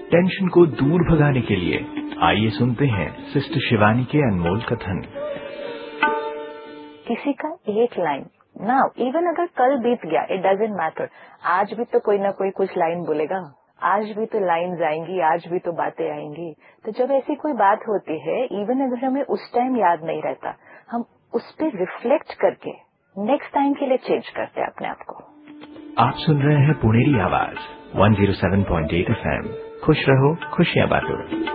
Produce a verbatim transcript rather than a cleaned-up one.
Tension को दूर भगाने के लिए आइए सुनते हैं सिस्टर शिवानी के अनमोल कथन। किसी का एक लाइन ना, इवन अगर कल बीत गया, इट डजेंट मैटर, आज भी तो कोई ना कोई कुछ लाइन बोलेगा, आज भी तो लाइन्स आएंगी, आज भी तो बातें आएंगी। तो जब ऐसी कोई बात होती है, इवन अगर हमें उस टाइम याद नहीं रहता, हम उस पर रिफ्लेक्ट करके नेक्स्ट टाइम के लिए चेंज करते हैं अपने आप को। आप सुन रहे हैं पुणेरी आवाज one zero seven point eight F M. खुश रहो, खुशियां बांटो।